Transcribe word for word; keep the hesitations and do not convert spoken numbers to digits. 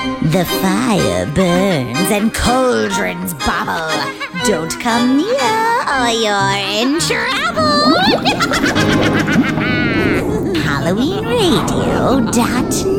The fire burns and cauldrons bubble. Don't come near or you're in trouble. Halloween Radio dot